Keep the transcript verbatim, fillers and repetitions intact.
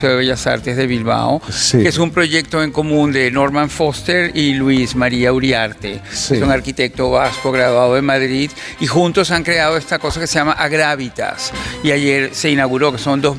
de Bellas Artes de Bilbao, Sí. que es un proyecto en común de Norman Foster y Luis María Uriarte. Sí. Es un arquitecto vasco graduado de Madrid y juntos han creado esta cosa que se llama Agravitas. Y ayer se inauguró, que son dos